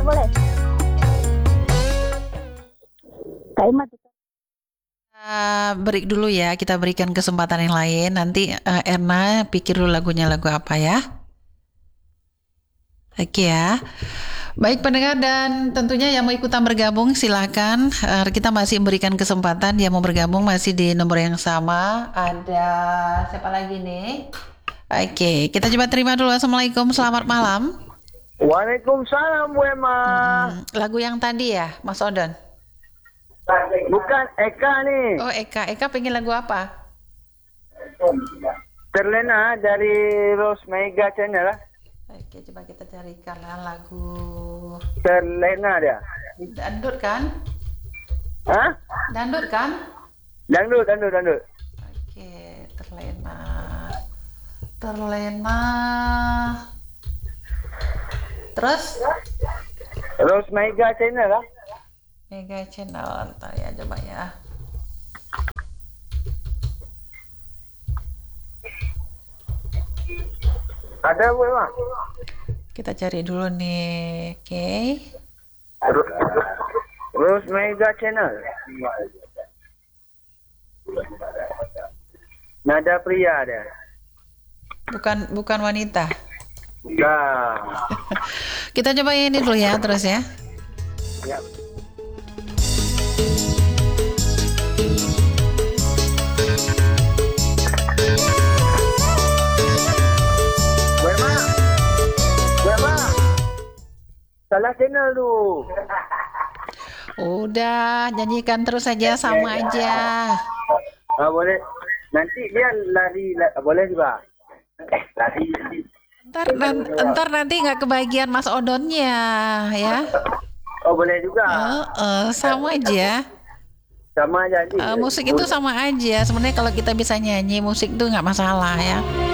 Boleh. Kak Ima tuh. Break dulu ya, kita berikan kesempatan yang lain. Nanti Erna pikir dulu lagunya lagu apa ya. Oke ya. Baik pendengar dan tentunya yang mau ikutan bergabung silakan. Kita masih memberikan kesempatan yang mau bergabung masih di nomor yang sama. Ada siapa lagi nih? Oke, kita coba terima dulu. Assalamualaikum, selamat malam. Waalaikumsalam Bu Emma. Lagu yang tadi ya, Mas Odon? Bukan Eka nih. Oh Eka pengen lagu apa? Terlena dari Rose Mega Channel lah. Oke, coba kita carikan lagu Terlena dia. Dangdut kan? Hah? Dangdut kan? Dangdut. Oke, Terlena. Terus? Rose Mega Channel lah. Mega Channel, ntar ya coba ya. Ada Bu Emma? Kita cari dulu nih, oke. Rose Mega Channel. Nada pria dia. Bukan wanita. Ya. Kita coba ini dulu ya, terus ya. Ya. Bu Emma. Salah channel tuh. Udah, nyanyikan terus aja, sama aja. Boleh. Nanti dia lari boleh juga. Lari. Ntar nanti nggak kebagian Mas Odonnya ya. Oh boleh juga. Sama aja. Sama aja. Musik itu sama aja. Sebenarnya kalau kita bisa nyanyi musik itu nggak masalah ya.